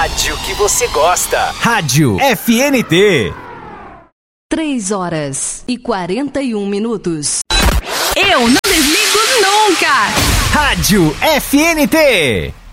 rádio que você gosta. Rádio FNT. 3h41. Eu não desligo nunca. Rádio FNT.